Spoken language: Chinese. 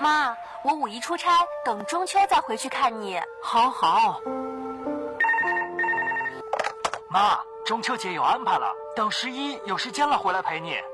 妈，我5一出差，等中秋再回去看你。 好好。妈，中秋节有安排了，等11有时间了回来陪你。